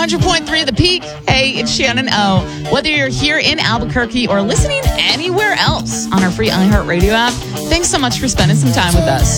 100.3 The Peak. Hey, it's Shannon O. Whether you're here in Albuquerque or listening anywhere else on our free iHeartRadio app, thanks so much for spending some time with us.